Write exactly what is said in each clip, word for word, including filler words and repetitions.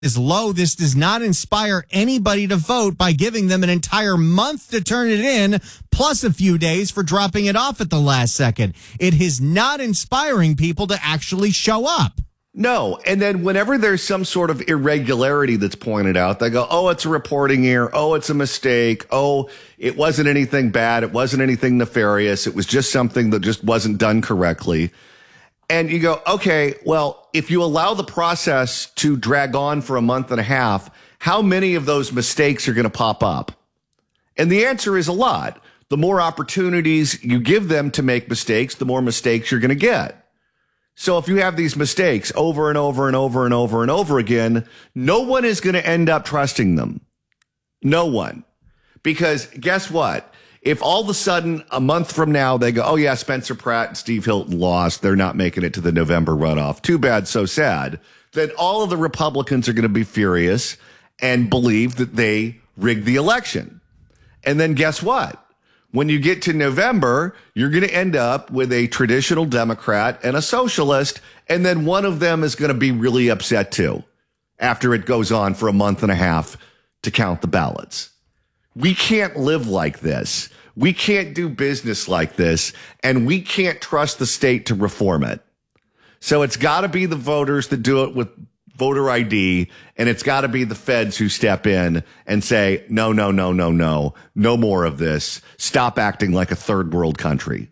is low. This does not inspire anybody to vote by giving them an entire month to turn it in, plus a few days for dropping it off at the last second. It is not inspiring people to actually show up. No. And then whenever there's some sort of irregularity that's pointed out, they go, oh, it's a reporting error. Oh, it's a mistake. Oh, it wasn't anything bad. It wasn't anything nefarious. It was just something that just wasn't done correctly. And you go, okay, well, if you allow the process to drag on for a month and a half, how many of those mistakes are going to pop up? And the answer is a lot. The more opportunities you give them to make mistakes, the more mistakes you're going to get. So if you have these mistakes over and over and over and over and over again, no one is going to end up trusting them. No one. Because guess what? If all of a sudden a month from now they go, oh yeah, Spencer Pratt and Steve Hilton lost, they're not making it to the November runoff. Too bad, so sad. Then all of the Republicans are going to be furious and believe that they rigged the election. And then guess what? When you get to November, you're going to end up with a traditional Democrat and a socialist, and then one of them is going to be really upset too after it goes on for a month and a half to count the ballots. We can't live like this. We can't do business like this, and we can't trust the state to reform it. So it's got to be the voters that do it with voter I D, and it's got to be the feds who step in and say, no, no, no, no, no, no more of this. Stop acting like a third world country.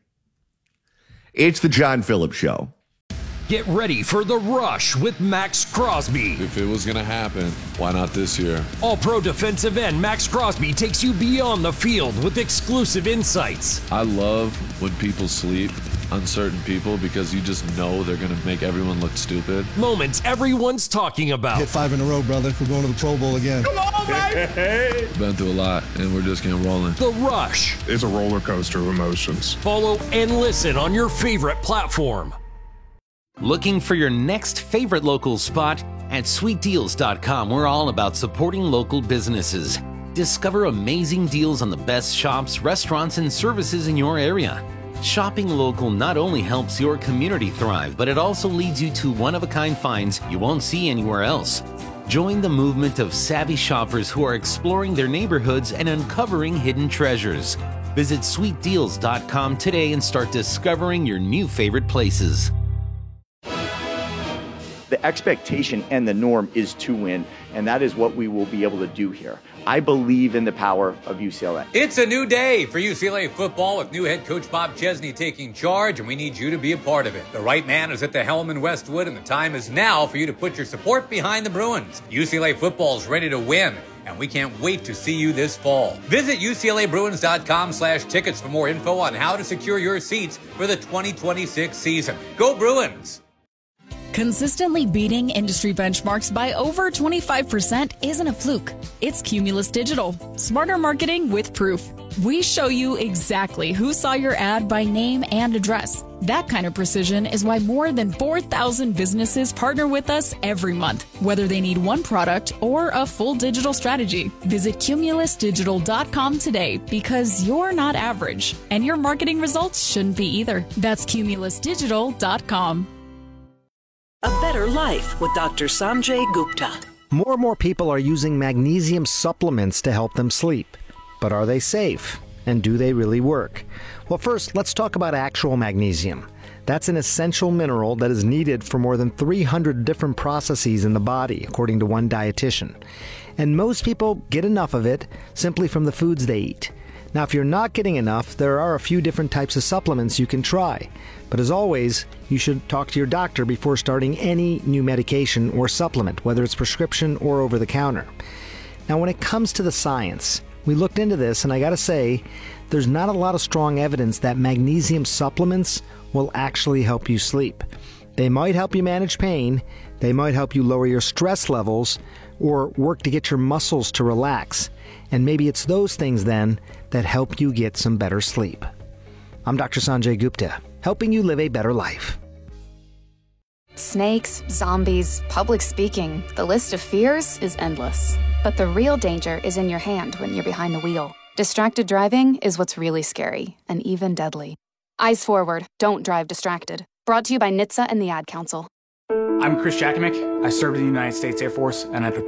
It's the John Phillips Show. Get ready for The Rush with Max Crosby. If it was going to happen, why not this year? All-pro defensive end Max Crosby takes you beyond the field with exclusive insights. I love when people sleep on certain people because you just know they're going to make everyone look stupid. Moments everyone's talking about. Hit five in a row, brother. We're going to the Pro Bowl again. Come on, baby! Been through a lot, and we're just getting rolling. The Rush. It's a roller coaster of emotions. Follow and listen on your favorite platform. Looking for your next favorite local spot? At sweet deals dot com, we're all about supporting local businesses. Discover amazing deals on the best shops, restaurants, and services in your area. Shopping local not only helps your community thrive, but it also leads you to one-of-a-kind finds you won't see anywhere else. Join the movement of savvy shoppers who are exploring their neighborhoods and uncovering hidden treasures. Visit sweet deals dot com today and start discovering your new favorite places. The expectation and the norm is to win, and that is what we will be able to do here. I believe in the power of U C L A. It's a new day for U C L A football with new head coach Bob Chesney taking charge, and we need you to be a part of it. The right man is at the helm in Westwood, and the time is now for you to put your support behind the Bruins. U C L A football is ready to win, and we can't wait to see you this fall. Visit U C L A Bruins dot com slash tickets for more info on how to secure your seats for the twenty twenty-six season. Go Bruins! Consistently beating industry benchmarks by over twenty-five percent isn't a fluke. It's Cumulus Digital. Smarter marketing with proof. We show you exactly who saw your ad by name and address. That kind of precision is why more than four thousand businesses partner with us every month, whether they need one product or a full digital strategy. Visit Cumulus Digital dot com today because you're not average, and your marketing results shouldn't be either. That's Cumulus Digital dot com. A better life with Doctor Sanjay Gupta. More and more people are using magnesium supplements to help them sleep. But are they safe? And do they really work? Well, first, let's talk about actual magnesium. That's an essential mineral that is needed for more than three hundred different processes in the body, according to one dietitian. And most people get enough of it simply from the foods they eat. Now, if you're not getting enough, there are a few different types of supplements you can try. But as always, you should talk to your doctor before starting any new medication or supplement, whether it's prescription or over the counter. Now, when it comes to the science, we looked into this, and I gotta say, there's not a lot of strong evidence that magnesium supplements will actually help you sleep. They might help you manage pain, they might help you lower your stress levels, or work to get your muscles to relax. And maybe it's those things then that help you get some better sleep. I'm Doctor Sanjay Gupta, helping you live a better life. Snakes, zombies, public speaking, the list of fears is endless. But the real danger is in your hand when you're behind the wheel. Distracted driving is what's really scary and even deadly. Eyes forward, don't drive distracted. Brought to you by N H T S A and the Ad Council. I'm Chris Jakimick. I served in the United States Air Force, and I